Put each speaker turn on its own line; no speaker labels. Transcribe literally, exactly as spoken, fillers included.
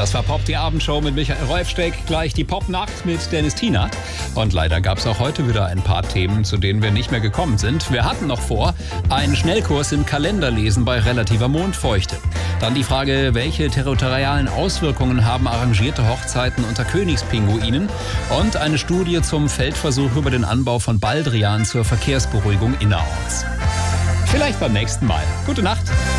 Das war Pop, die Abendshow mit Michael Rolfsteck. Gleich die Popnacht mit Dennis Tienert. Und leider gab es auch heute wieder ein paar Themen, zu denen wir nicht mehr gekommen sind. Wir hatten noch vor, einen Schnellkurs im Kalenderlesen bei relativer Mondfeuchte. Dann die Frage, welche territorialen Auswirkungen haben arrangierte Hochzeiten unter Königspinguinen? Und eine Studie zum Feldversuch über den Anbau von Baldrian zur Verkehrsberuhigung innerorts. Vielleicht beim nächsten Mal. Gute Nacht.